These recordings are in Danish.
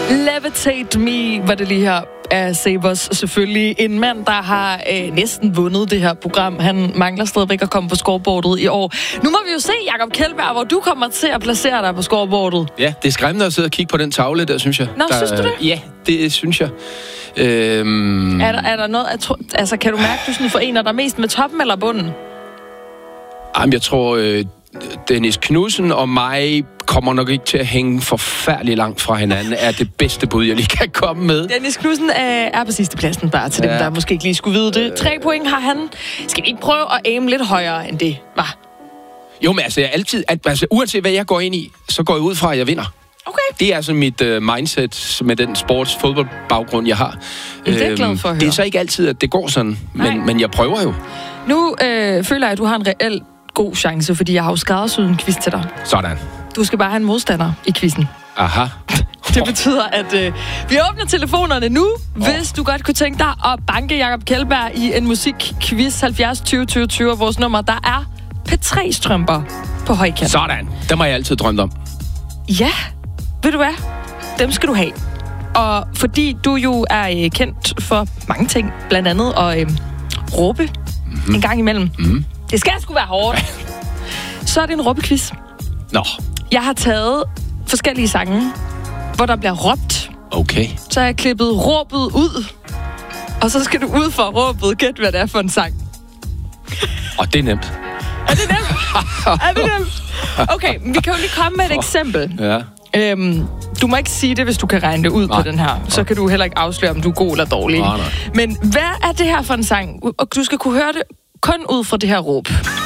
Levitate Me var det lige her af Sabers, selvfølgelig. En mand, der har næsten vundet det her program. Han mangler stadigvæk at komme på scoreboardet i år. Nu må vi jo se, Jakob Kjeldberg, hvor du kommer til at placere dig på scoreboardet. Ja, det er skræmmende at sidde og kigge på den tavle der, synes jeg. Nå, synes du det? Ja, det synes jeg. Er der noget... Altså, kan du mærke, at du sådan forener dig mest med toppen eller bunden? Jamen, jeg tror... Dennis Knudsen og mig kommer nok ikke til at hænge forfærdeligt langt fra hinanden, er det bedste bud, jeg lige kan komme med. Dennis Knudsen er på sidste pladsen, bare til dem, der måske ikke lige skulle vide det. 3 point har han. Skal vi ikke prøve at aim lidt højere end det, hva? Jo, men altså, jeg altid, uanset hvad jeg går ind i, så går jeg ud fra, at jeg vinder. Okay. Det er altså mit mindset med den sports-fodboldbaggrund, jeg har. Det er jeg glad for at høre. Det er så ikke altid, at det går sådan, men jeg prøver jo. Nu føler jeg, at du har en reel god chance, fordi jeg har jo skræddersyet en quiz til dig. Sådan. Du skal bare have en modstander i quizzen. Aha. Det betyder, at vi åbner telefonerne nu, hvis du godt kunne tænke dig at banke Jakob Kjeldberg i en musikquiz 70 20 20 20, og vores nummer, der er P3-strømper på højkant. Sådan. Dem har jeg altid drømt om. Ja, ved du hvad? Dem skal du have. Og fordi du jo er kendt for mange ting, blandt andet at råbe en gang imellem. Det skal sgu være hårdt. Så er det en råbequiz. Nå. Jeg har taget forskellige sange, hvor der bliver råbt. Okay. Så har jeg klippet råbet ud. Og så skal du ud for råbet gætte, hvad det er for en sang. Og det er nemt. Er det nemt? Er det nemt? Okay, vi kan jo lige komme med et eksempel. Ja. Du må ikke sige det, hvis du kan regne det ud på den her. Så kan du heller ikke afsløre, om du er god eller dårlig. Nej. Men hvad er det her for en sang? Og du skal kunne høre det kun ud fra det her råb.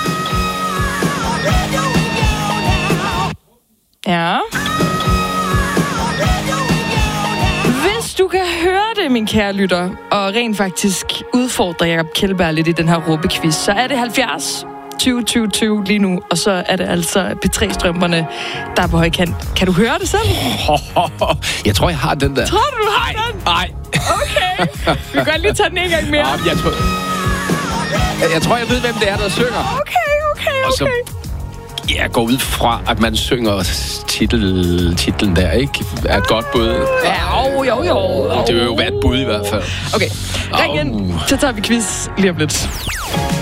Ja. Hvis du kan høre det, min kære lytter, og rent faktisk udfordre Jakob Kjeldberg lidt i den her råbequiz, så er det 70 20 20 20 lige nu, og så er det altså P3-strømperne, der er på højkant. Kan du høre det selv? Jeg tror, jeg har den der. Tror du har den? Nej. Okay. Vi kan godt lige tage den en gang mere. Jeg tror, jeg ved, hvem det er, der synger. Okay. Og så, jeg går ud fra, at man synger titlen der, ikke? Er et godt bud. Ja, jo. Det vil jo være et bud i hvert fald. Okay, ring ind, så tager vi quiz lige om lidt.